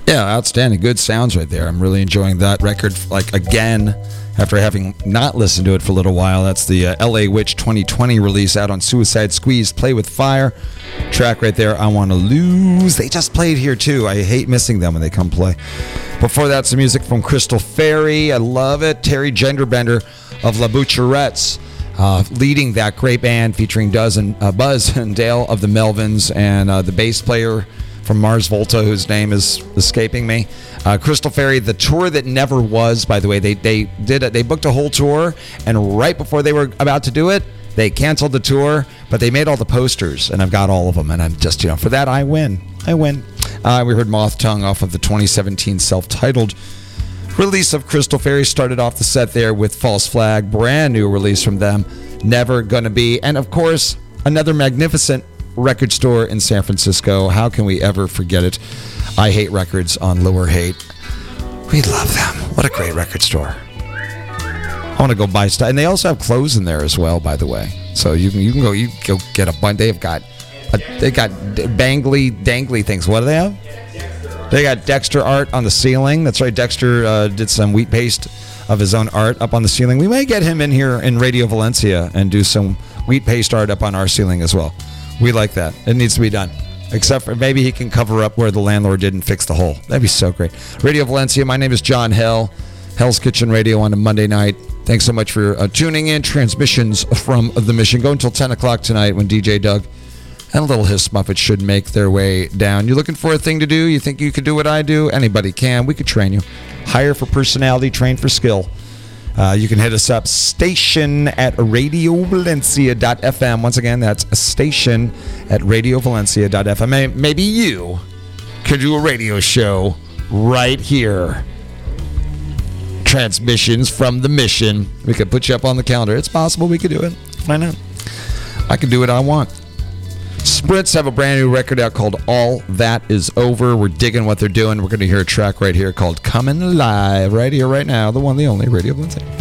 Yeah, outstanding. Good sounds right there. I'm really enjoying that record, like, again, after having not listened to it for a little while. That's the LA Witch 2020 release out on Suicide Squeeze, Play With Fire. Track right there, I Want to Lose. They just played here, too. I hate missing them when they come play. Before that, some music from Crystal Fairy. I love it. Terry Genderbender of La Butcherettes. Leading that great band featuring Buzz and Dale of the Melvins, and the bass player from Mars Volta, whose name is escaping me. Crystal Fairy, the tour that never was, by the way. They booked a whole tour, and right before they were about to do it, they canceled the tour, but they made all the posters, and I've got all of them, and I'm just, for that, I win. We heard Moth Tongue off of the 2017 self-titled release of Crystal Fairy. Started off the set there with False Flag, brand new release from them, Never Gonna Be, and of course, another magnificent record store in San Francisco. How can we ever forget it? I Hate Records on Lower Haight. We love them. What a great record store. I want to go buy stuff, and they also have clothes in there as well, by the way. So you can go get a bunch. They got bangly dangly things. What do they have? They got Dexter art on the ceiling. That's right. Dexter did some wheat paste of his own art up on the ceiling. We may get him in here in Radio Valencia and do some wheat paste art up on our ceiling as well. We like that. It needs to be done. Except for maybe he can cover up where the landlord didn't fix the hole. That'd be so great. Radio Valencia, my name is John Hell. Hell's Kitchen Radio on a Monday night. Thanks so much for tuning in. Transmissions from the Mission go until 10 o'clock tonight when DJ Doug and a Little Hiss Muppet should make their way down. You looking for a thing to do? You think you could do what I do? Anybody can. We could train you. Hire for personality, train for skill. You can hit us up, station at radiovalencia.fm. Once again, that's a station at radiovalencia.fm. Maybe you could do a radio show right here. Transmissions from the Mission. We could put you up on the calendar. It's possible we could do it. Why not? I can do what I want. Spritz have a brand new record out called All That Is Over. We're digging what they're doing. We're going to hear a track right here called Coming Alive right here, right now. The one, the only, Radio Valencia.